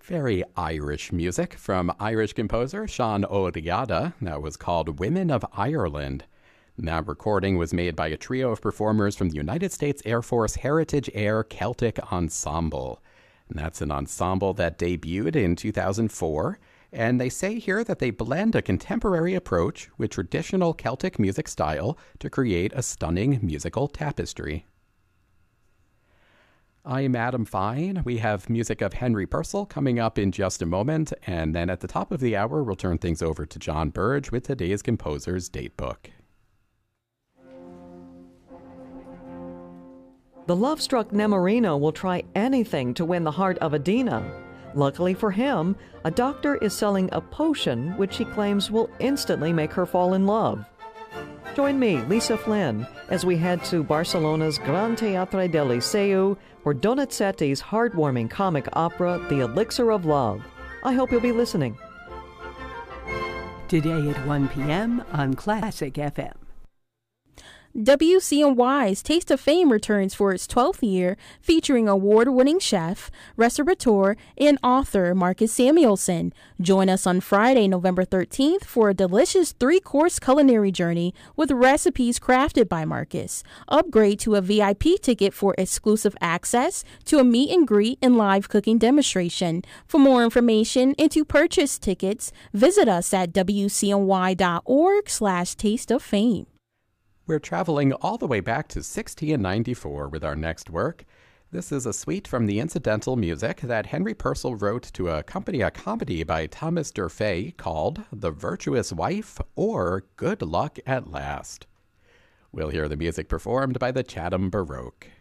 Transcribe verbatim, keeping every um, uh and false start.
Very Irish music from Irish composer Sean O'Riada that was called Women of Ireland. That recording was made by a trio of performers from the United States Air Force Heritage Air Celtic Ensemble. And that's an ensemble that debuted in two thousand four, and they say here that they blend a contemporary approach with traditional Celtic music style to create a stunning musical tapestry. I'm Adam Fine. We have music of Henry Purcell coming up in just a moment, and then at the top of the hour, we'll turn things over to John Burge with today's composer's datebook. The love-struck Nemorino will try anything to win the heart of Adina. Luckily for him, a doctor is selling a potion which he claims will instantly make her fall in love. Join me, Lisa Flynn, as we head to Barcelona's Gran Teatre del Liceu for Donizetti's heartwarming comic opera, The Elixir of Love. I hope you'll be listening. Today at one p.m. on Classic F M. W C N Y's Taste of Fame returns for its twelfth year, featuring award-winning chef, restaurateur, and author Marcus Samuelsson. Join us on Friday, November thirteenth for a delicious three-course culinary journey with recipes crafted by Marcus. Upgrade to a V I P ticket for exclusive access to a meet and greet and live cooking demonstration. For more information and to purchase tickets, visit us at w c n y dot org slash taste of fame. We're traveling all the way back to sixteen ninety-four with our next work. This is a suite from the incidental music that Henry Purcell wrote to accompany a comedy by Thomas Durfee called The Virtuous Wife or Good Luck at Last. We'll hear the music performed by the Chatham Baroque.